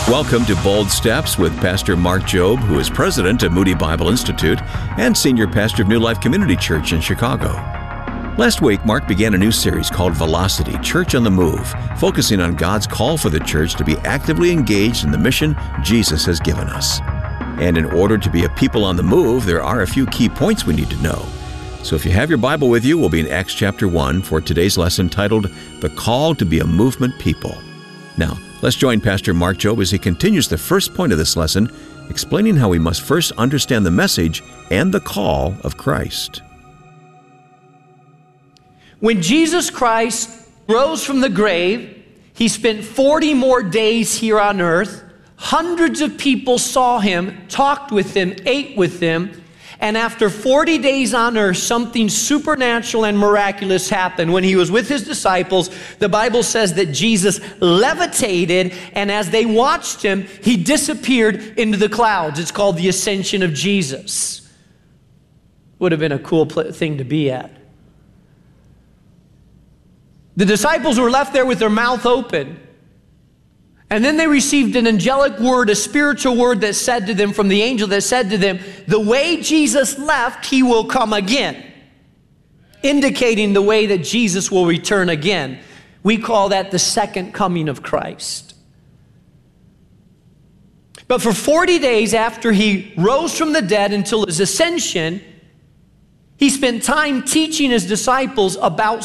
Welcome to Bold Steps with Pastor Mark Jobe, who is president of Moody Bible Institute and senior pastor of New Life Community Church in Chicago. Last week, Mark began a new series called Velocity, Church on the Move, focusing on God's call for the church to be actively engaged in the mission Jesus has given us. And in order to be a people on the move, there are a few key points we need to know. So if you have your Bible with you, we'll be in Acts chapter 1 for today's lesson titled, The Call to be a Movement People. Now, let's join Pastor Mark Jobe as he continues the first point of this lesson, explaining how we must first understand the message and the call of Christ. When Jesus Christ rose from the grave, he spent 40 more days here on earth. Hundreds of people saw him, talked with him, ate with him. And after 40 days on earth, something supernatural and miraculous happened. When he was with his disciples, the Bible says that Jesus levitated, and as they watched him, he disappeared into the clouds. It's called the ascension of Jesus. Would have been a cool thing to be at. The disciples were left there with their mouth open. And then they received an angelic word, a spiritual word that said to them, from the angel that said to them, the way Jesus left, he will come again. Indicating the way that Jesus will return again. We call that the second coming of Christ. But for 40 days after he rose from the dead until his ascension, he spent time teaching his disciples about